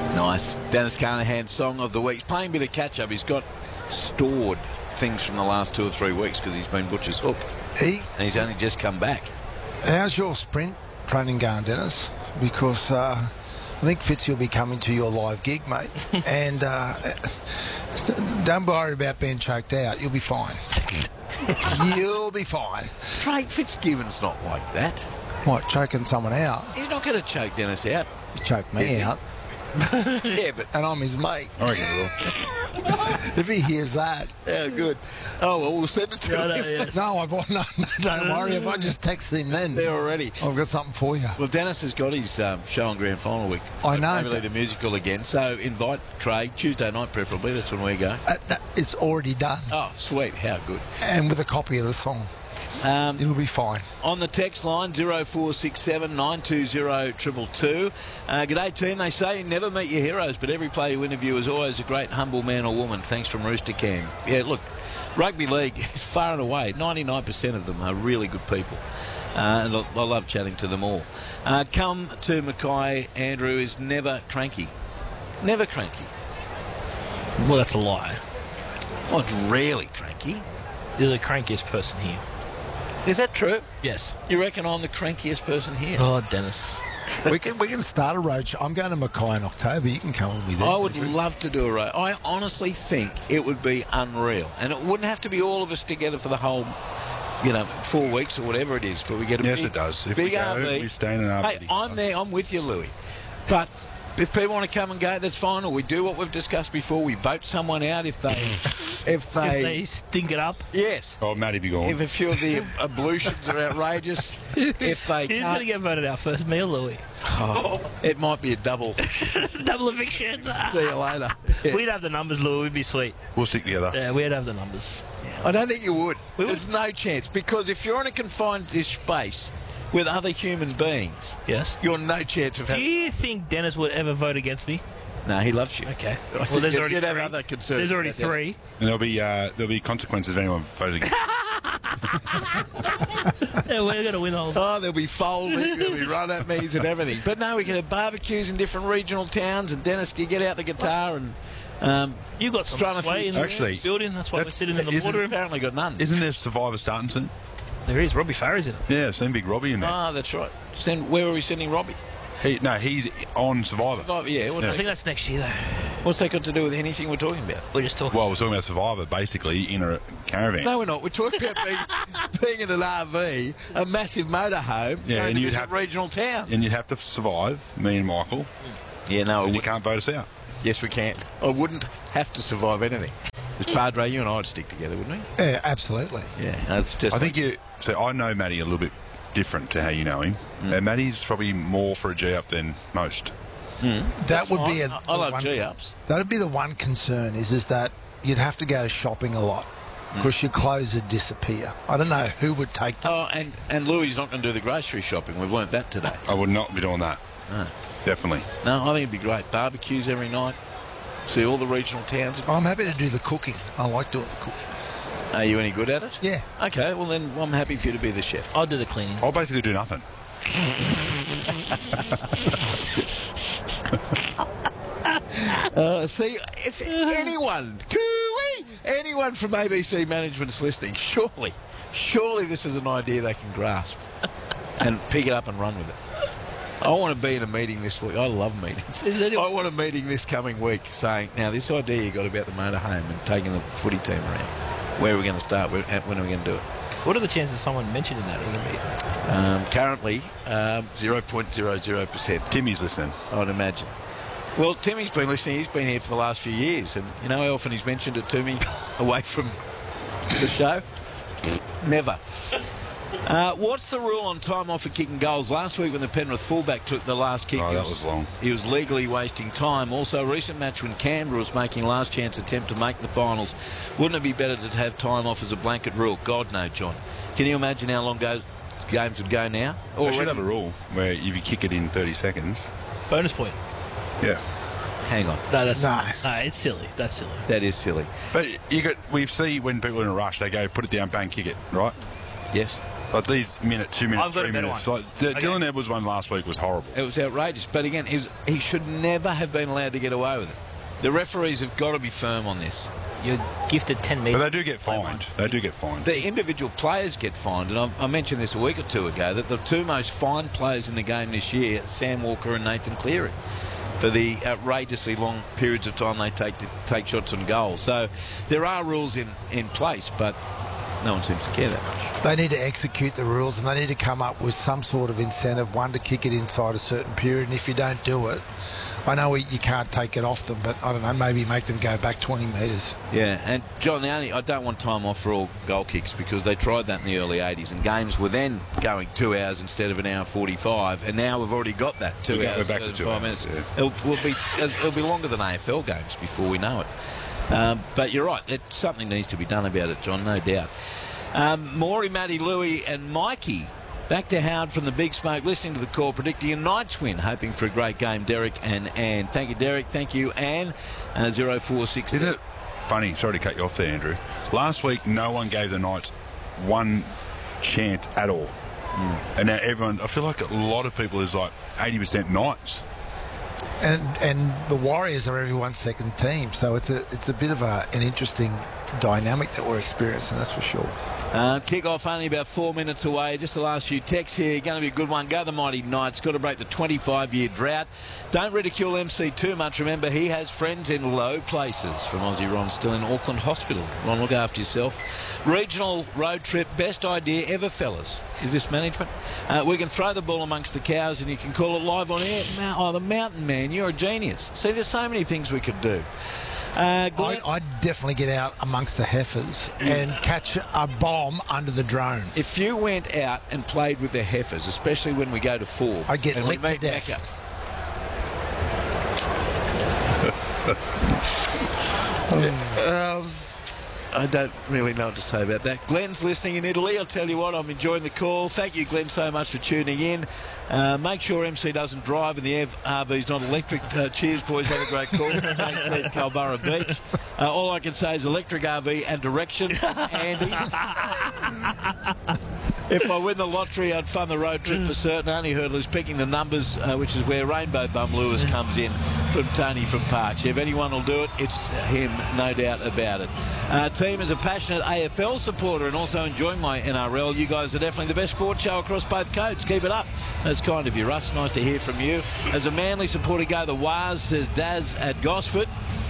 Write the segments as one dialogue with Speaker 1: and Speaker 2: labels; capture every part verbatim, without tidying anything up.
Speaker 1: Nice. Dennis Carnahan's Song of the Week. He's playing a bit of catch-up. He's got stored things from the last two or three weeks because he's been Butcher's hook.
Speaker 2: He,
Speaker 1: and he's only just come back.
Speaker 2: How's your sprint training going, Dennis? Because uh, I think Fitzy will be coming to your live gig, mate. and uh, don't worry about being choked out. You'll be fine. You'll be fine.
Speaker 1: Craig Fitzgibbon's not like that.
Speaker 2: What, choking someone out?
Speaker 1: He's not going to choke Dennis out.
Speaker 2: He choked me
Speaker 1: Is
Speaker 2: out.
Speaker 1: Yeah, but...
Speaker 2: And I'm his mate.
Speaker 3: I reckon he will.
Speaker 2: If he hears that.
Speaker 1: Yeah, good. Oh, well, we'll send it to
Speaker 4: No, no,
Speaker 1: him.
Speaker 4: yes.
Speaker 2: No, I won't. No, no, don't worry. If I just text him then.
Speaker 1: There already.
Speaker 2: I've got something for you.
Speaker 1: Well, Dennis has got his um, show on Grand Final week.
Speaker 2: I know.
Speaker 1: Maybe the musical again. So invite Craig, Tuesday night preferably. That's when we go.
Speaker 2: Uh, that- it's already done.
Speaker 1: Oh, sweet. How good.
Speaker 2: And with a copy of the song.
Speaker 1: Um,
Speaker 2: It'll be fine.
Speaker 1: On the text line, zero four six seven nine two zero two two two. Uh, g'day, team. They say you never meet your heroes, but every player you interview is always a great, humble man or woman. Thanks from Rooster Cam. Yeah, look, rugby league is far and away. ninety-nine percent of them are really good people. Uh, and I, I love chatting to them all. Uh, come to Mackay, Andrew is never cranky. Never cranky.
Speaker 4: Well, that's a lie.
Speaker 1: Oh, it's rarely cranky.
Speaker 4: You're the crankiest person here.
Speaker 1: Is that true?
Speaker 4: Yes.
Speaker 1: You reckon I'm the crankiest person here?
Speaker 4: Oh, Dennis.
Speaker 2: we can we can start a road show. I'm going to Mackay in October. You can come with me then.
Speaker 1: I would love to do a road. I honestly think it would be unreal. And it wouldn't have to be all of us together for the whole, you know, four weeks or whatever it is. But we get a
Speaker 3: Yes,
Speaker 1: big,
Speaker 3: it does. If
Speaker 1: big
Speaker 3: we go,
Speaker 1: R V.
Speaker 3: we stay in an R V.
Speaker 1: Hey, I'm there. I'm with you, Louis. But if people want to come and go, that's fine. Or we do what we've discussed before. We vote someone out if they... if they...
Speaker 4: If they stink it up.
Speaker 1: Yes.
Speaker 3: Oh, Matty be gone.
Speaker 1: If a few of the ablutions are outrageous. If they
Speaker 4: Who's going to
Speaker 1: can't...
Speaker 4: get voted out first, me or Louis?
Speaker 1: Oh, it might be a double.
Speaker 4: Double eviction.
Speaker 1: See you later. Yeah.
Speaker 4: We'd have the numbers, Louis. We'd be sweet.
Speaker 3: We'll stick together.
Speaker 4: Yeah, we'd have the numbers.
Speaker 1: I don't think you would.
Speaker 4: We would.
Speaker 1: There's no chance. Because if you're in a confined space with other human beings,
Speaker 4: Yes.
Speaker 1: you're no chance of
Speaker 4: Do
Speaker 1: having...
Speaker 4: you think Dennis would ever vote against me?
Speaker 1: No, he loves you.
Speaker 4: Okay.
Speaker 1: I
Speaker 4: Well,
Speaker 1: think
Speaker 4: there's
Speaker 1: you'd-
Speaker 4: already
Speaker 1: you'd have
Speaker 4: three.
Speaker 1: other concerns
Speaker 4: There's already
Speaker 1: about that.
Speaker 4: three.
Speaker 3: And there'll be uh, there'll be consequences if anyone votes against.
Speaker 4: Yeah, we're going to win all.
Speaker 1: Oh, there'll be folding, there'll be run at me's and everything. But no, we can have barbecues in different regional towns, and Dennis can get out the guitar and um,
Speaker 4: You've got some
Speaker 1: Strum a
Speaker 4: sway
Speaker 1: few-
Speaker 4: in the
Speaker 3: Actually,
Speaker 4: building. That's why we're
Speaker 3: that's-
Speaker 4: sitting in the
Speaker 3: isn't-
Speaker 4: water.
Speaker 1: apparently got none.
Speaker 3: Isn't there Survivor starting soon?
Speaker 4: There is. Robbie Farah's in it.
Speaker 3: Yeah, I've seen Big Robbie in there.
Speaker 1: Ah, that's right. Send, where are we sending Robbie?
Speaker 3: He, no, he's on Survivor.
Speaker 1: Oh, yeah, what-
Speaker 4: I think that's next year, though.
Speaker 1: What's that got to do with anything we're talking about?
Speaker 4: We're just talking.
Speaker 3: Well, we're talking about Survivor, basically, in a caravan.
Speaker 1: No, we're not. We're talking about being, being in an R V, a massive motorhome,
Speaker 3: Yeah,
Speaker 1: going
Speaker 3: and
Speaker 1: to
Speaker 3: you'd
Speaker 1: visit
Speaker 3: have-
Speaker 1: regional towns.
Speaker 3: And you'd have to survive, me and Michael,
Speaker 1: Yeah, no,
Speaker 3: and
Speaker 1: we
Speaker 3: you can't vote us out.
Speaker 1: yes, we can. I wouldn't have to survive anything. As Padre, you and I would stick together, wouldn't we?
Speaker 2: Yeah, absolutely.
Speaker 1: Yeah, that's just.
Speaker 3: I think you... So I know Matty a little bit different to how you know him.
Speaker 1: Mm.
Speaker 3: And Matty's probably more for a G-up than most.
Speaker 2: That would be a.
Speaker 1: I, I love
Speaker 2: one-
Speaker 1: G-ups.
Speaker 2: That'd be the one concern is is that you'd have to go shopping a lot
Speaker 1: Mm.
Speaker 2: because your clothes would disappear. I don't know who would take them.
Speaker 1: Oh, and and Louis not going to do the grocery shopping. We've learnt that today.
Speaker 3: I would not be doing that. Definitely.
Speaker 1: No, I think it'd be great. Barbecues every night. See all the regional towns.
Speaker 2: I'm happy to do the cooking. I like doing the cooking.
Speaker 1: Are you any good at it?
Speaker 2: Yeah.
Speaker 1: Okay, well then I'm happy for you to be the chef.
Speaker 4: I'll do the cleaning.
Speaker 3: I'll basically do nothing.
Speaker 1: Uh, see, if anyone, cooey, anyone from A B C management's listening, surely, surely this is an idea they can grasp and pick it up and run with it. I want to be in a meeting this week. I love meetings.
Speaker 4: Is anyone-
Speaker 1: I want a meeting this coming week saying, now this idea you got about the motorhome and taking the footy team around. Where are we going to start? Where, when are we going to do it?
Speaker 4: What are the chances someone mentioned in that at a meeting?
Speaker 1: Um, currently, um, zero point zero zero percent.
Speaker 3: Timmy's listening.
Speaker 1: I would imagine. Well, Timmy's been listening. He's been here for the last few years, and you know how often he's mentioned it to me away from the show? Never. Uh, what's the rule on time off for kicking goals? Last week when the Penrith fullback took the last kick,
Speaker 3: Oh,
Speaker 1: he
Speaker 3: that was long.
Speaker 1: He was legally wasting time. Also, a recent match when Canberra was making last chance attempt to make the finals. Wouldn't it be better to have time off as a blanket rule? God, no, John. Can you imagine how long goes, games would go now?
Speaker 3: Or we should
Speaker 1: Already-
Speaker 3: have a rule where if you kick it in thirty seconds,
Speaker 4: Bonus point.
Speaker 3: yeah.
Speaker 1: Hang on.
Speaker 4: No, that's
Speaker 2: No.
Speaker 4: no, it's silly. That's silly.
Speaker 1: That is silly.
Speaker 3: But you got we see when people are in a rush, they go put it down, bang, kick it, right?
Speaker 1: Yes.
Speaker 3: Like these minute, two minute,
Speaker 4: I've got
Speaker 3: three
Speaker 4: a better
Speaker 3: minutes.
Speaker 4: one.
Speaker 3: Like D-
Speaker 4: Okay.
Speaker 3: Dylan Edwards' one last week was horrible.
Speaker 1: It was outrageous. But again, he, was, he should never have been allowed to get away with it. The referees have got to be firm on this.
Speaker 4: You're gifted ten
Speaker 3: But
Speaker 4: metres.
Speaker 3: they do get fined. They do get fined.
Speaker 1: The individual players get fined, and I, I mentioned this a week or two ago, that the two most fined players in the game this year, Sam Walker and Nathan Cleary, for the outrageously long periods of time they take to take shots on goal. So there are rules in, in place, but no one seems to care that much.
Speaker 2: They need to execute the rules, and they need to come up with some sort of incentive, one, to kick it inside a certain period, and if you don't do it, I know we, you can't take it off them, but I don't know, maybe make them go back twenty metres.
Speaker 1: Yeah, and John, the only I don't want time off for all goal kicks, because they tried that in the early eighties, and games were then going two hours instead of an hour forty-five, and now we've already got that two
Speaker 3: We're
Speaker 1: hours,
Speaker 3: back to two
Speaker 1: five
Speaker 3: hours,
Speaker 1: minutes.
Speaker 3: yeah.
Speaker 1: It'll, will be, it'll be longer than A F L games before we know it. Um, but you're right, it, something needs to be done about it, John, no doubt. Um, Maury, Matty, Louie, and Mikey. Back to Howard from the Big Smoke, listening to the call, predicting a Knights win, hoping for a great game. Derek and Anne. Thank you, Derek. Thank you, Anne. Uh, zero four six.
Speaker 3: Isn't it funny? Sorry to cut you off there, Andrew. Last week, no one gave the Knights one chance at all. Mm. And now everyone, I feel like a lot of people is like eighty percent Knights.
Speaker 2: And and the Warriors are everyone's second team, so it's a it's a bit of a, an interesting dynamic that we're experiencing, that's for sure.
Speaker 1: Uh, kick-off only about four minutes away. Just the last few texts here. Going to be a good one. Go the Mighty Knights. Got to break the twenty-five year drought. Don't ridicule M C too much. Remember, he has friends in low places. From Aussie Ron, still in Auckland Hospital. Ron, look after yourself. Regional road trip. Best idea ever, fellas. Is this management? Uh, we can throw the ball amongst the cows and you can call it live on air. Oh, the Mountain Man, you're a genius. See, there's so many things we could do. Uh,
Speaker 2: I, I'd definitely get out amongst the heifers and catch a bomb under the drone.
Speaker 1: If you went out and played with the heifers, especially when we go to Forbes,
Speaker 2: I'd get
Speaker 1: and we
Speaker 2: licked to
Speaker 1: meet
Speaker 2: death.
Speaker 1: Mecca. um, I don't really know what to say about that. Glenn's listening in Italy. I'll tell you what, I'm enjoying the call. Thank you, Glenn, so much for tuning in. Uh, make sure M C doesn't drive and the R V's not electric. Uh, cheers, boys. Have a great call. Thanks, Ed, Culburra Beach. Uh, all I can say is electric R V and direction. Andy. If I win the lottery, I'd fund the road trip for certain. Only hurdlers picking the numbers, uh, which is where Rainbow Bum Lewis comes in from Tony from Parks. If anyone will do it, it's him, no doubt about it. Uh, team is a passionate A F L supporter and also enjoying my N R L. You guys are definitely the best sports show across both codes. Keep it up. That's kind of you, Russ. Nice to hear from you. As a Manly supporter, go the Waz, says Daz at Gosford.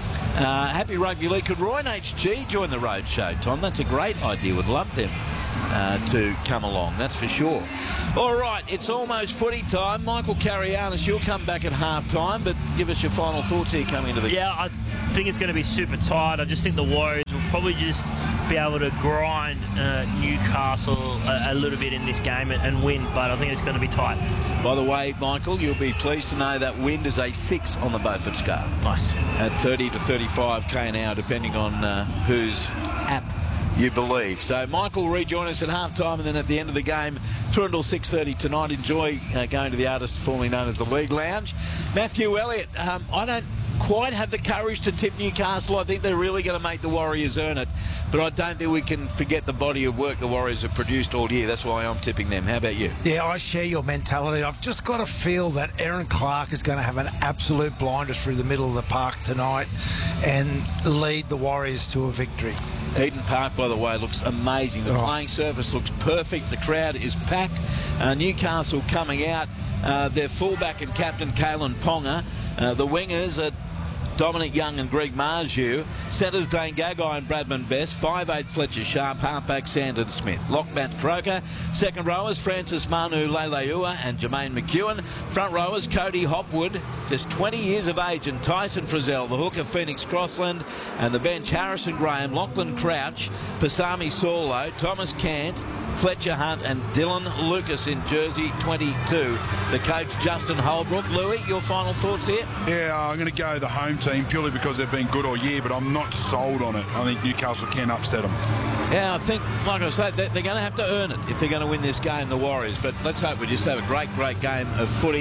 Speaker 1: Uh, happy Rugby League. Could Roy and H G join the road show, Tom? That's a great idea. Would love them uh, to come along, that's for sure. All right, it's almost footy time. Michael Carianis, you'll come back at half time, but give us your final thoughts here coming into the...
Speaker 4: Yeah, I think it's going to be super tight. I just think the Warriors will probably just be able to grind uh, Newcastle a, a little bit in this game and, and win, but I think it's going to be tight.
Speaker 1: By the way, Michael, you'll be pleased to know that wind is a six on the Beaufort scale.
Speaker 4: Nice.
Speaker 1: At thirty to thirty-five k an hour, depending on uh, whose app you believe. So Michael will rejoin us at half-time, and then at the end of the game, through until six thirty tonight. Enjoy uh, going to the artist formerly known as the League Lounge. Matthew Elliott, um, I don't quite have the courage to tip Newcastle. I think they're really going to make the Warriors earn it, but I don't think we can forget the body of work the Warriors have produced all year. That's why I'm tipping them. How about you?
Speaker 2: Yeah, I share your mentality. I've just got to feel that Aaron Clark is going to have an absolute blinder through the middle of the park tonight and lead the Warriors to a victory.
Speaker 1: Eden Park, by the way, looks amazing. The
Speaker 2: Oh.
Speaker 1: playing surface looks perfect. The crowd is packed. Uh, Newcastle coming out. Uh, their fullback and captain, Kalen Ponga. Uh, the wingers are Dominic Young and Greg Marju. Centres Dane Gagai and Bradman Best. five eight Fletcher Sharp. Halfback Sandon Smith. Lockbat Croker. Second rowers Francis Manu Leleua and Jermaine McEwen. Front rowers Cody Hopwood, just twenty years of age, and Tyson Frizzell, the hooker Phoenix Crossland. And the bench Harrison Graham, Lachlan Crouch, Pasami Saulo, Thomas Cant, Fletcher Hunt and Dylan Lucas in jersey twenty-two. The coach Justin Holbrook. Louis, your final thoughts here?
Speaker 3: Yeah, I'm going to go the home team purely because they've been good all year, but I'm not sold on it. I think Newcastle can upset them.
Speaker 1: Yeah, I think, like I said, they're going to have to earn it if they're going to win this game, the Warriors. But let's hope we just have a great, great game of footy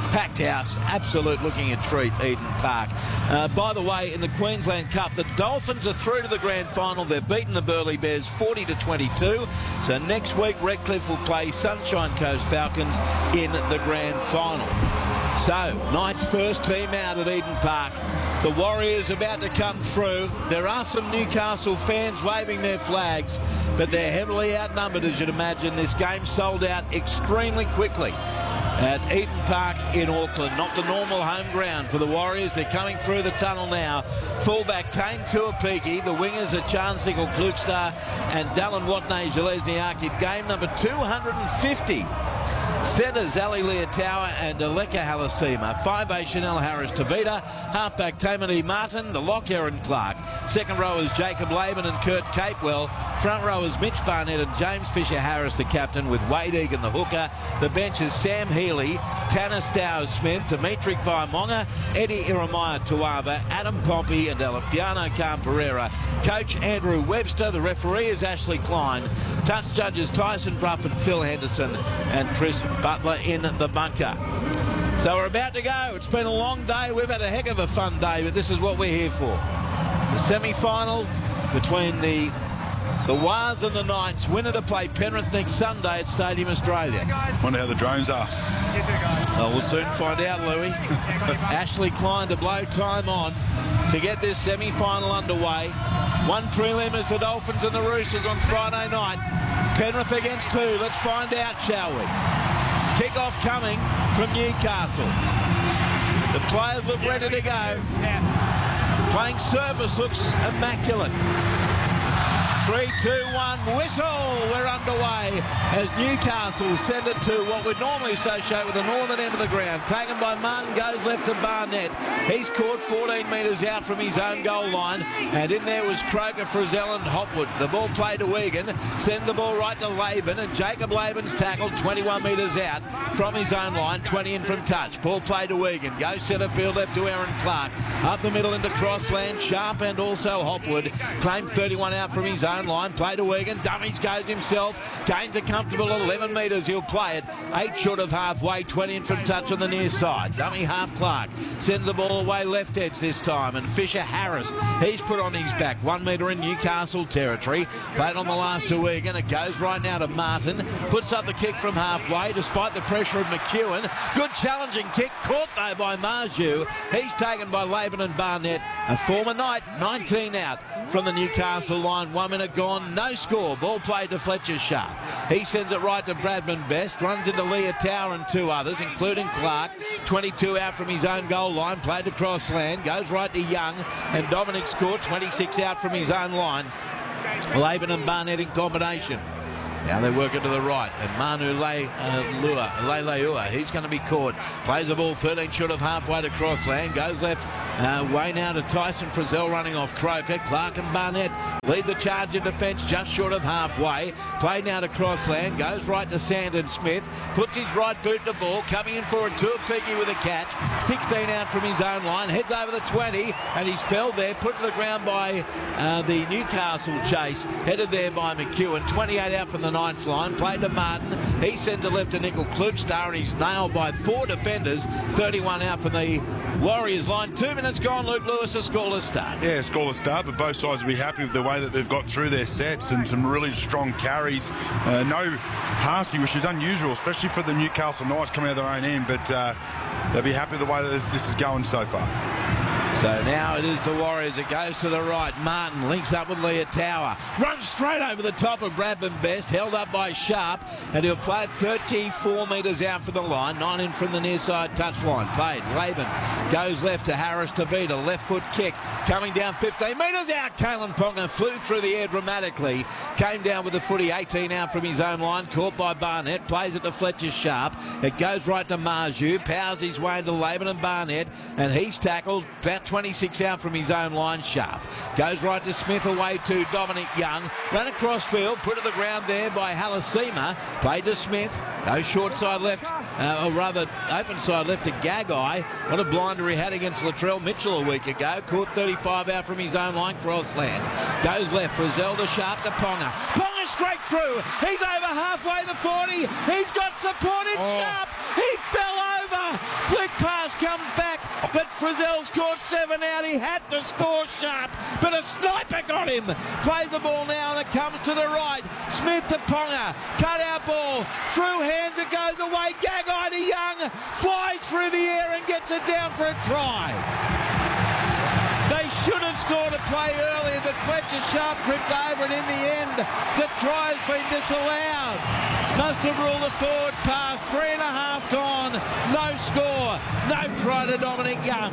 Speaker 1: packed house, absolute looking a treat, Eden Park. Uh, by the way, in the Queensland Cup, the Dolphins are through to the grand final. They've beaten the Burleigh Bears forty to twenty-two. So next week, Redcliffe will play Sunshine Coast Falcons in the grand final. So, Knights' first team out at Eden Park. The Warriors about to come through. There are some Newcastle fans waving their flags, but they're heavily outnumbered, as you'd imagine. This game sold out extremely quickly at Eden Park in Auckland. Not the normal home ground for the Warriors. They're coming through the tunnel now. Fullback Tane Tuapiki. The wingers are Chance Nickel Klukstar and Dallin Watney-Zelezniak. Game number two hundred fifty. Centres Ali Leotawa and Aleka Halasima. Five A Chanel Harris Tavita. Halfback Tamani Martin. The lock Aaron Clark. Second rowers Jacob Laban and Kurt Capewell. Front rowers Mitch Barnett and James Fisher Harris the captain, with Wade Egan the hooker. The bench is Sam Healy, Tanner Stowers Smith, Dimitri Baimonga, Eddie Iremaya Tuava, Adam Pompey and Elafiano Khan Pereira. Coach Andrew Webster. The referee is Ashley Klein. Touch judges Tyson Bruff and Phil Henderson, and Chris Butler in the bunker. So we're about to go. It's been a long day. We've had a heck of a fun day, but this is what we're here for. The semi-final between the the Wars and the Knights. Winner to play Penrith next Sunday at Stadium Australia.
Speaker 3: Wonder how the drones are.
Speaker 5: You too, guys.
Speaker 1: Oh, we'll soon find out, Louis. Ashley Klein to blow time on to get this semi-final underway. One prelim is the Dolphins and the Roosters on Friday night. Penrith against two. Let's find out, shall we? Kick-off coming from Newcastle. The players look ready to go. Playing surface looks immaculate. Three, two, one, whistle! We're underway as Newcastle send it to what we'd normally associate with the northern end of the ground. Taken by Martin, goes left to Barnett. He's caught fourteen metres out from his own goal line, and in there was Croker, Frizzell and Hopwood. The ball played to Egan, sends the ball right to Laban, and Jacob Laban's tackled twenty-one metres out from his own line, twenty in from touch. Ball played to Egan, goes centre field left to Aaron Clark. Up the middle into Crossland, Sharp and also Hopwood. Claimed thirty-one out from his own line, play to Egan, dummies goes himself, gains a comfortable eleven metres, he'll play it, eight short of halfway, twenty in from touch on the near side. Dummy half Clark, sends the ball away left edge this time, and Fisher Harris, he's put on his back, one metre in Newcastle territory, played on the last to Egan, it goes right now to Martin, puts up the kick from halfway, despite the pressure of McEwen, good challenging kick, caught though by Marju, he's taken by Laban and Barnett, a former Knight, nineteen out from the Newcastle line, one minute gone, no score. Ball played to Fletcher Sharp. He sends it right to Bradman Best. Runs into Leah Tower and two others, including Clark. twenty-two out from his own goal line. Played to Crossland. Goes right to Young. And Dominic scored. twenty-six out from his own line. Laban and Barnett in combination. Now they work it to the right, and Manu Le, uh, Lua, Le Leua, he's going to be caught. Plays the ball thirteen short of halfway to Crossland. Goes left, uh, way now to Tyson Frizzell running off Croker. Clark and Barnett lead the charge in defence just short of halfway. Played now to Crossland. Goes right to Sandon Smith. Puts his right boot to the ball. Coming in for a Tuapiki with a catch. sixteen out from his own line. Heads over the twenty, and he's felled there. Put to the ground by uh, the Newcastle chase. Headed there by McEwen. twenty-eight out from the Knights line, played to Martin, he sends it left to Nickel Klukstar, and he's nailed by four defenders. Thirty-one out from the Warriors line. Two minutes gone. Luke Lewis, a scoreless start.
Speaker 3: Yeah, scoreless start, but both sides will be happy with the way that they've got through their sets and some really strong carries. Uh, no passing, which is unusual, especially for the Newcastle Knights coming out of their own end, but uh, they'll be happy with the way that this, this is going so far.
Speaker 1: So now it is the Warriors. It goes to the right. Martin links up with Leah Tower. Runs straight over the top of Bradman Best. Held up by Sharp. And he'll play it thirty-four metres out from the line. Nine in from the near side touchline. Played. Laban goes left to Harris to beat. A left foot kick. Coming down fifteen metres out. Kalen Ponga flew through the air dramatically. Came down with the footy. eighteen out from his own line. Caught by Barnett. Plays it to Fletcher Sharp. It goes right to Marju. Powers his way into Laban and Barnett. And he's tackled about twenty-six out from his own line. Sharp goes right to Smith, away to Dominic Young, run across field, put to the ground there by Halasima, played to Smith, goes short side left, uh, or rather open side left to Gagai. What a blinder he had against Latrell Mitchell a week ago. Caught thirty-five out from his own line. Crossland goes left for Zelda. Sharp to Ponga. Ponga straight through. He's over halfway the forty. He's got support in. oh. Sharp. He fell over. Flick pass comes back, but Frizzell's caught seven out. He had to score Sharp, but a sniper got him. Plays the ball now, and it comes to the right. Smith to Ponga. Cut out ball. Through hands, it goes away. Gagai to Young. Flies through the air and gets it down for a try. They should have scored a play earlier, but Fletcher Sharp tripped over it in the end. The try has been disallowed. Must have ruled a forward pass. Three and a half gone. No score. No try to Dominic Young.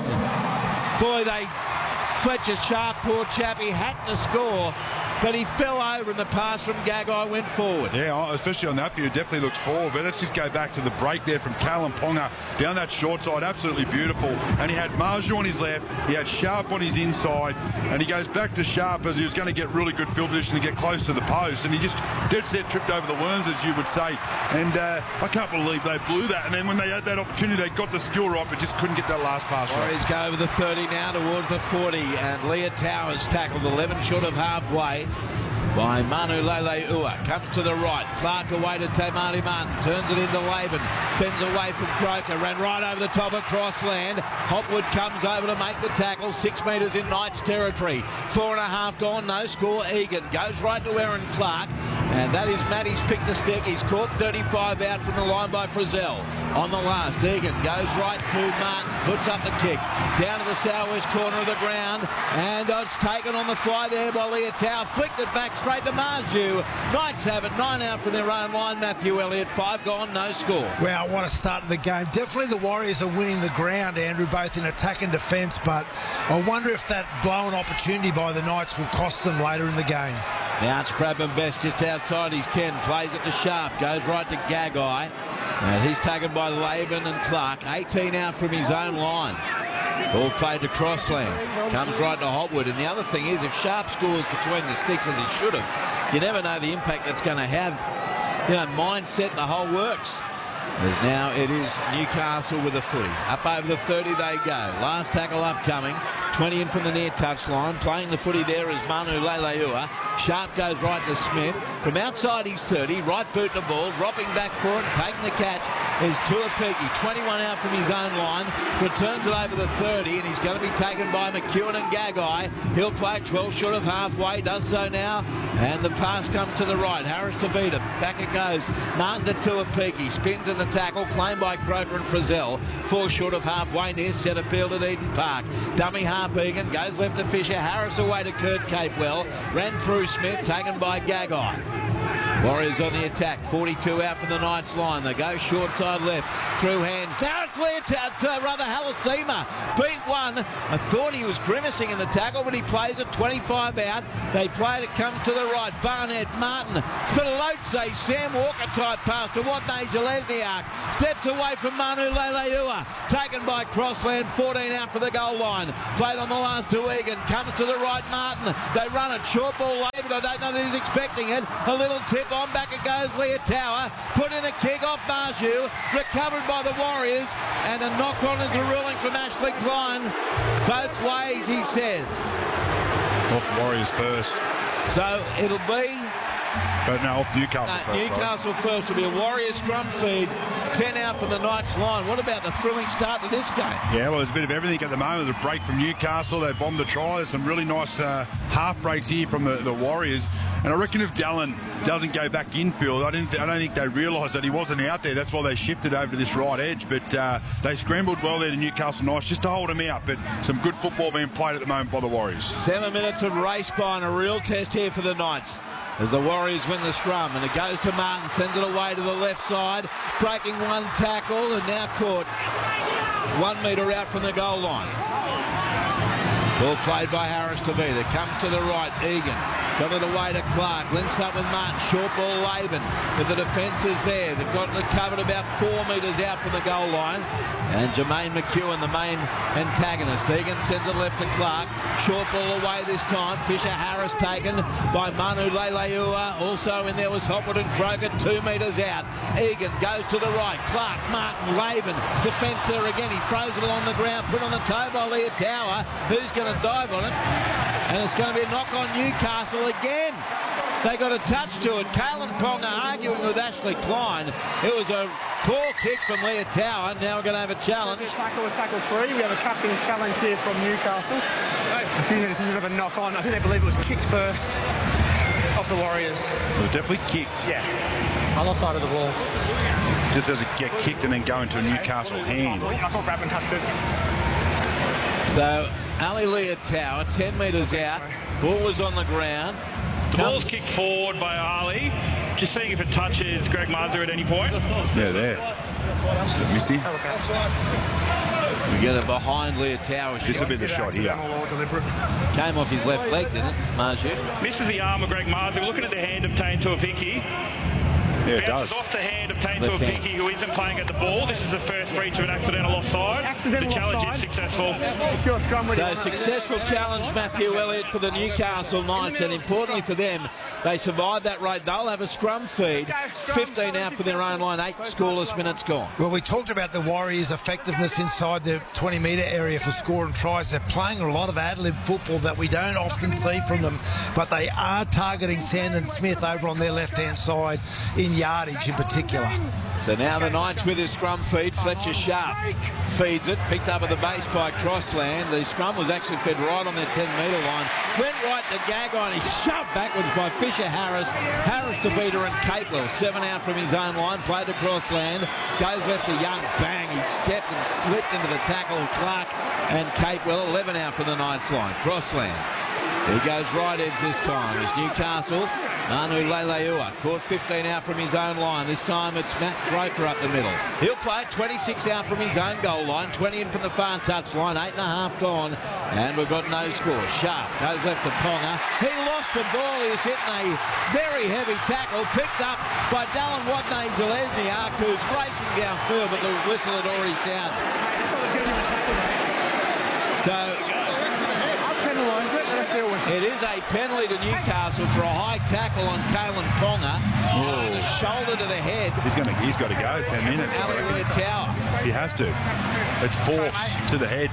Speaker 1: Boy, they... Fletcher Sharp, poor chap, he had to score, but he fell over and the pass from Gagai went forward.
Speaker 3: Yeah, especially on that view, it definitely looks forward. But let's just go back to the break there from Callum Ponga down that short side, absolutely beautiful. And he had Marju on his left, he had Sharp on his inside, and he goes back to Sharp as he was going to get really good field position to get close to the post, and he just dead set tripped over the worms, as you would say. And uh, I can't believe they blew that. And then when they had that opportunity, they got the skill right, but just couldn't get that last pass right.
Speaker 1: Warriors go over the thirty now towards the forty, and Leah Towers tackled eleven short of halfway by Manu Leleua. Comes to the right. Clark away to Tamati Martin. Turns it into Laban. Fends away from Croker. Ran right over the top of Crossland. Hopwood comes over to make the tackle. Six metres in Knights territory. Four and a half gone. No score. Egan goes right to Aaron Clark. And that is Matty's picked a stick. He's caught thirty-five out from the line by Frizzell. On the last, Egan goes right to Martin. Puts up the kick. Down to the southwest corner of the ground. And it's taken on the fly there by Leotau. Flicked it back straight to Marju. Knights have it. Nine out from their own line. Matthew Elliott. Five gone. No score.
Speaker 2: Well, what a start to the game. Definitely the Warriors are winning the ground, Andrew, both in attack and defence. But I wonder if that blown opportunity by the Knights will cost them later in the game.
Speaker 1: Now it's Bradman Best just outside his ten. Plays it to Sharp. Goes right to Gagai. And he's taken by Laban and Clark. eighteen out from his own line. Ball played to Crossland. Comes right to Hopwood. And the other thing is, if Sharp scores between the sticks as he should have, you never know the impact that's going to have. You know, mindset, the whole works. As now it is Newcastle with a footy. Up over the thirty they go. Last tackle upcoming. twenty in from the near touchline. Playing the footy there is Manu Leleua. Sharp goes right to Smith. From outside his thirty. Right boot the ball. Dropping back for it and taking the catch is Tuapiki. twenty-one out from his own line. Returns it over the thirty, and he's going to be taken by McEwen and Gagai. He'll play twelve short of halfway. Does so now. And the pass comes to the right. Harris to beat him. Back it goes. Martin to Tuapiki. Spins in the tackle. Claimed by Croker and Frizzell. Four short of halfway near centre field at Eden Park. Dummy half Egan. Goes left to Fisher. Harris away to Kurt Capewell. Ran through Smith. Taken by Gagai. Warriors on the attack. forty-two out from the Knights line. They go short side left. Through hands. Now it's Leotau to rather Halasima. Beat one. I thought he was grimacing in the tackle, but he plays it twenty-five out. They play it. It comes to the right. Barnett, Martin, Filotze, Sam Walker type pass to Watney Jelezniak. Steps away from Manu Leleua. Taken by Crossland. fourteen out for the goal line. Played on the last to Egan. Comes to the right, Martin. They run it. Short ball late, but I don't know that he's expecting it. A little tip on. Back it goes. Leotau. Put in a kick off Marju. Recovered by the Warriors. And a knock on is a ruling from Ashley Klein. Both ways, he says.
Speaker 3: Off Warriors first.
Speaker 1: So it'll be...
Speaker 3: But no, off Newcastle
Speaker 1: no,
Speaker 3: first.
Speaker 1: Newcastle right? first will be a Warriors scrum feed. ten out from the Knights line. What about the thrilling start to this game?
Speaker 3: Yeah, well, there's a bit of everything at the moment. There's a break from Newcastle. They bombed the try. There's some really nice uh, half breaks here from the, the Warriors. And I reckon if Dallin doesn't go back infield, I, didn't th I don't think they realised that he wasn't out there. That's why they shifted over to this right edge. But uh, they scrambled well there to Newcastle Knights just to hold him out. But some good football being played at the moment by the Warriors.
Speaker 1: Seven minutes of race by and a real test here for the Knights. As the Warriors win the scrum, and it goes to Martin, sends it away to the left side, breaking one tackle, and now caught one metre out from the goal line. Ball played by Harris to Vida. Comes to the right, Egan. Got it away to Clark. Links up with Martin. Short ball Laban. But the defence is there. They've got it covered about four metres out from the goal line. And Jermaine McEwen, the main antagonist. Egan sends it left to Clark. Short ball away this time. Fisher Harris taken by Manu Leleua. Also in there was Hopwood and Croker. Two metres out. Egan goes to the right. Clark, Martin, Laban. Defence there again. He throws it along the ground. Put on the toe by Leotau. Who's going to dive on it? And it's going to be a knock on Newcastle again. They got a touch to it. Kalen Ponga arguing with Ashley Klein. It was a poor kick from Leah Tower. Now we're going to have a challenge.
Speaker 5: Tackle was tackle three. We have a captain's challenge here from Newcastle. I think this is a bit of a knock on. I think they believe it was kicked first off the Warriors.
Speaker 3: It was definitely kicked.
Speaker 5: Yeah. Other side of the ball.
Speaker 3: Just as it get kicked and then go into a Newcastle hand.
Speaker 5: I thought, I thought Bradman touched it.
Speaker 1: So, Ali Leah Tower, ten metres out. Ball was on the ground.
Speaker 6: The ball's kicked forward by Ali. Just seeing if it touches Greg Mazur at any point.
Speaker 3: Yeah, there. Missed him.
Speaker 1: We get it behind Leah Tower.
Speaker 3: This will be the shot here.
Speaker 1: Came off his left leg, didn't it, Marju?
Speaker 6: Misses the arm of Greg Mazur. We're looking at the hand of Tane Tuapiki.
Speaker 3: Yeah, it
Speaker 6: Bounces
Speaker 3: does.
Speaker 6: off the hand of Tane
Speaker 1: Left
Speaker 6: Tuapiki, who isn't playing at the ball. This is the first breach of an accidental offside.
Speaker 5: Accidental
Speaker 6: the challenge
Speaker 5: offside.
Speaker 6: is successful.
Speaker 5: It's your scrum ready.
Speaker 1: So successful challenge, Matthew Elliott, for the Newcastle Knights, and importantly for them, they survived that rate. They'll have a scrum feed. fifteen out for their own line, eight scoreless minutes gone.
Speaker 2: Well, we talked about the Warriors' effectiveness inside the twenty metre area for scoring tries. They're playing a lot of ad-lib football that we don't often see from them, but they are targeting Sandon Smith over on their left-hand side in yardage in particular.
Speaker 1: So now the Knights with his scrum feed. Fletcher Sharp feeds it, picked up at the base by Crossland. The scrum was actually fed right on their ten metre line. Went right to Gagai and he shoved backwards by Fisher Harris. Harris to Beater and Capewell. Seven out from his own line, played to Crossland. Goes left to Young, bang. He stepped and slipped into the tackle of Clark and Capewell. eleven out from the Knights line. Crossland. He goes right edge this time. It's Newcastle. Manu Leleua caught fifteen out from his own line. This time it's Matt Croker up the middle. He'll play it twenty-six out from his own goal line. twenty in from the far touch line. Eight and a half gone. And we've got no score. Sharp goes left to Ponga. He lost the ball. He was hitting a very heavy tackle. Picked up by Dallin Watney-Zelezniak, who's racing downfield, but the whistle had already sounded.
Speaker 5: It's not a genuine tackle, mate.
Speaker 1: So
Speaker 5: I've penalised it. Let's deal with it.
Speaker 1: it is a penalty to Newcastle for a high tackle on Kalen Ponga. Oh. Shoulder to the head.
Speaker 3: He's going to. He's got to go. Ten minutes.
Speaker 1: Ali Leah Tower.
Speaker 3: He has to. It's force to the head.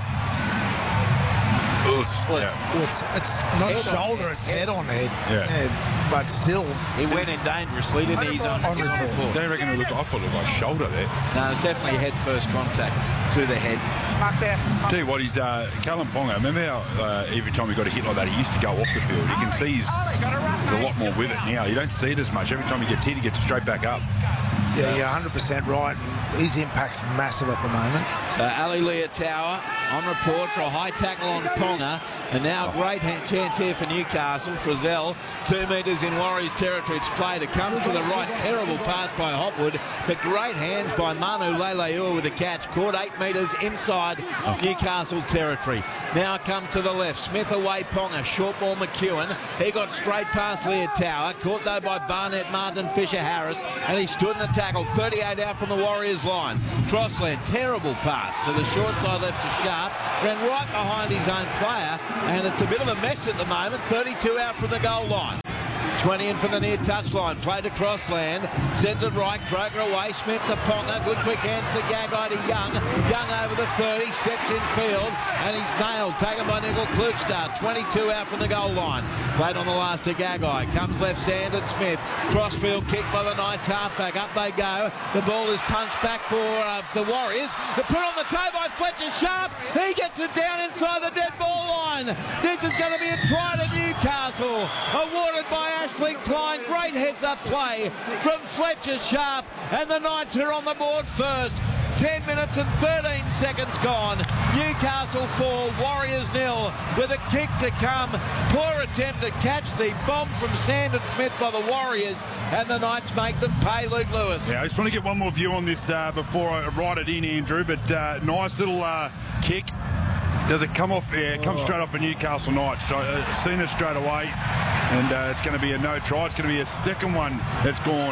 Speaker 1: Well,
Speaker 3: Yeah.
Speaker 2: Well, it's, it's not
Speaker 1: Head on
Speaker 2: shoulder,
Speaker 1: head.
Speaker 2: it's head on head.
Speaker 3: Yeah.
Speaker 2: Yeah, but still,
Speaker 1: He went in dangerously, didn't he? He's on,
Speaker 2: On
Speaker 1: on
Speaker 2: report.
Speaker 1: report.
Speaker 3: They reckon it looked. I thought it looked like shoulder there.
Speaker 1: No, it's definitely head first contact to the head.
Speaker 5: Mark's there.
Speaker 3: Tell you what, he's uh, Kalen Ponga. Remember how uh, every time he got a hit like that, he used to go off the field. You can see he's, there's a lot more with it now. You don't see it as much. Every time he gets hit, he gets straight back up.
Speaker 2: yeah, you're one hundred percent right. And his impact's massive at the moment.
Speaker 1: So Ali Leah Tower on report for a high tackle on Ponga. And now a great hand chance here for Newcastle. Frizzell, two metres in Warriors territory. It's play to come to the right. Terrible pass by Hopwood. But great hands by Manu Leleua with the catch. Caught eight metres inside Newcastle territory. Now come to the left. Smith away Ponga. Short ball McEwen. He got straight past Leah Tower. Caught though by Barnett Martin Fisher Harris. And he stood in the tackle. thirty-eight out from the Warriors line. Crossland, terrible pass to the short side left to Sharp. Ran right behind his own player. And it's a bit of a mess at the moment. thirty-two out from the goal line. twenty in from the near touchline. Played to Crossland. Centred right. Croker away. Smith to Ponga. Good quick hands to Gagai to Young. Young over the thirty. Steps in field. And he's nailed. Taken by Nickel Klugstar. twenty-two out from the goal line. Played on the last to Gagai. Comes left Sandon Smith. Crossfield kick by the Knights halfback. Up they go. The ball is punched back for uh, the Warriors. The put on the toe by Fletcher Sharp. He gets it down inside the dead ball line. This is going to be a try to Newcastle. Awarded by Ashley Klein. Great heads-up play from Fletcher Sharp. And the Knights are on the board first. ten minutes and thirteen seconds gone. Newcastle four, Warriors nil, with a kick to come. Poor attempt to catch the bomb from Sandon Smith by the Warriors, and the Knights make them pay. Luke Lewis.
Speaker 3: Yeah, I just want to get one more view on this uh, before I write it in, Andrew. But uh, nice little uh, kick. Does it come off? Yeah, it comes straight off a Newcastle Knights. So, uh, seen it straight away, and uh, it's going to be a no try. It's going to be a second one that's gone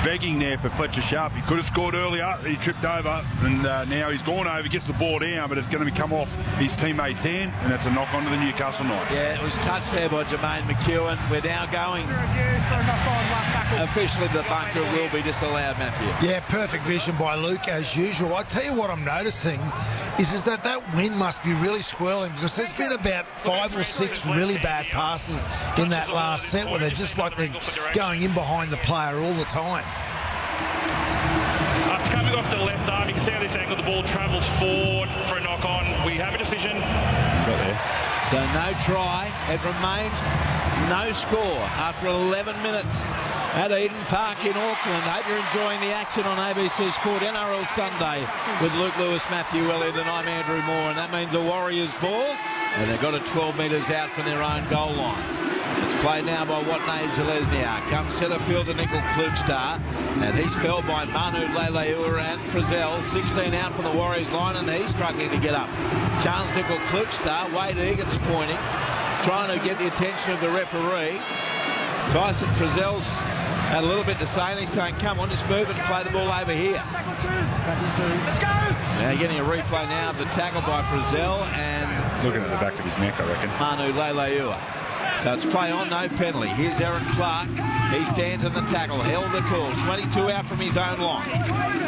Speaker 3: begging there for Fletcher Sharp. He could have scored earlier. He tripped over, and uh, now he's gone over, gets the ball down, but it's going to come off his teammate's hand, and that's a knock on to the Newcastle Knights.
Speaker 1: Yeah, it was touched there by Jermaine McEwen. We're now going.
Speaker 5: Review for a knock on last tackle.
Speaker 1: Officially, the bunker will be disallowed, Matthew.
Speaker 2: Yeah, perfect vision by Luke as usual. I tell you what I'm noticing is, is that that wind must be really swirling, because there's been about five or six really bad passes in that last set where they're just like they're going in behind the player all the time.
Speaker 6: After coming off the left arm, you can see how this angle the ball travels forward for a knock on. We have a decision.
Speaker 3: It's right there.
Speaker 1: So no try. It remains no score after eleven minutes at Eden Park in Auckland. Hope you're enjoying the action on A B C Sport N R L Sunday with Luke Lewis, Matthew Elliott, and I'm Andrew Moore. And that means the Warriors ball, and they've got it twelve metres out from their own goal line. It's played now by Watney Jalesniak. Comes centre fielder Nickel Klubstar, and he's felled by Manu Leilua and Frizzell. sixteen out from the Warriors line, and he's struggling to get up. Chance Nickel Klubstar. Wade Egan's pointing, trying to get the attention of the referee. Tyson Frizzell's had a little bit to say, and he's saying, come on, just move and play the ball over here.
Speaker 5: Let's go!
Speaker 1: Now getting a replay now of the tackle by Frizzell and
Speaker 3: Looking at the back of his neck, I reckon.
Speaker 1: Manu Leilua. So it's play on, no penalty. Here's Aaron Clark. He stands in the tackle, held the call. twenty-two out from his own line.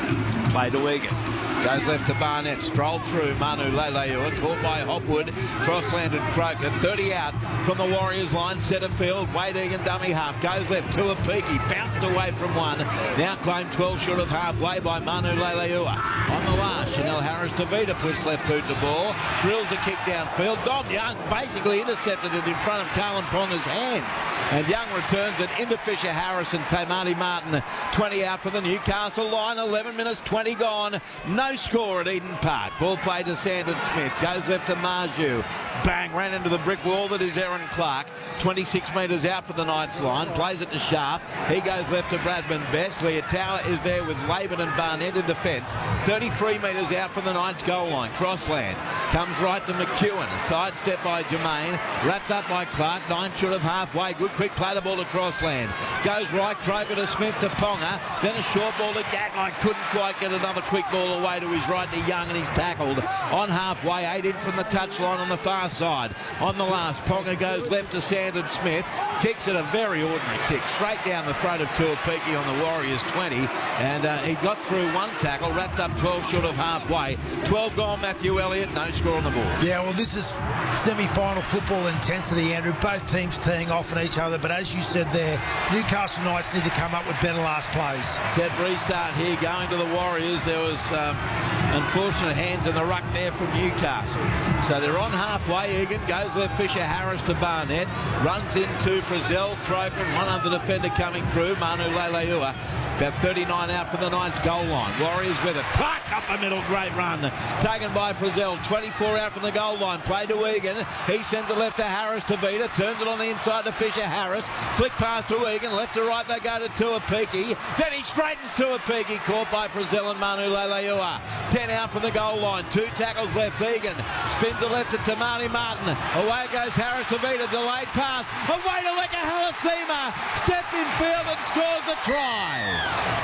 Speaker 1: Play to Egan. Goes left to Barnett. Strolled through Manu Leilua. Caught by Hopwood. Cross-landed Croker. thirty out from the Warriors line. Centre field. Wade Egan, dummy half. Goes left to Apiki. Bounced away from one. Now claimed twelve short of halfway by Manu Leilua. On the last, Chanel Harris-Tavita puts left boot to ball. Drills the kick downfield. Dom Young basically intercepted it in front of Carlin Ponga's hand. And Young returns it into Fisher Harris and Tamati Martin. twenty out for the Newcastle line. eleven minutes, twenty gone. No score at Eden Park. Ball played to Sandon Smith. Goes left to Marju. Bang, ran into the brick wall that is Aaron Clark. twenty-six metres out for the Knights line. Plays it to Sharp. He goes left to Bradman Best. Leah Tower is there with Laban and Barnett in defence. thirty-three metres out from the Knights goal line. Crossland. Comes right to McEwen. A sidestep by Jermaine. Wrapped up by Clark. Nine short of halfway. Good quick play the ball to Crossland. Goes right. Croker to Smith to Ponga. Then a short ball to Gagai. Couldn't quite get another quick ball away to his right to Young, and he's tackled on halfway. Eight in from the touchline on the far side. On the last, Ponga goes left to Sandon Smith. Kicks it a very ordinary kick. Straight down the throat of Tuapiki on the Warriors twenty. And uh, he got through one tackle. Wrapped up twelve short of halfway. twelve gone, Matthew Elliott. No score on the board.
Speaker 2: Yeah, well, this is semi-final football intensity, Andrew. Both teams teeing off on each other, but as you said there, Newcastle Knights need to come up with better last plays.
Speaker 1: Set restart here going to the Warriors. There was um, unfortunate hands in the ruck there from Newcastle. So they're on halfway. Egan goes left, Fisher Harris to Barnett. Runs into Frizzell, Croker, and one other defender coming through, Manu Leilua. About thirty-nine out from the Knights goal line. Warriors with it. Clark up the middle. Great run. Taken by Frizzell. twenty-four out from the goal line. Play to Egan. He sends it left to Harris to Vita. Turns it on the inside to Fisher Harris. Flick pass to Egan. Left to right they go to Tuapiki. Then he straightens Tuapiki. Caught by Frizzell and Manu Leilua. ten out from the goal line. Two tackles left. Egan spins it left to Tamati Martin. Away goes Harris to Vita. Delayed pass. Away to Leka Halasima. Stepped in field and scores the try.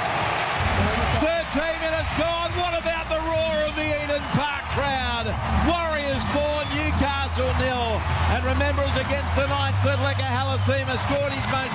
Speaker 1: thirteen minutes gone. What about the roar of the Eden Park crowd? Warriors four, Newcastle nil. And remember, it was against the Knights that Leka Halasima scored his most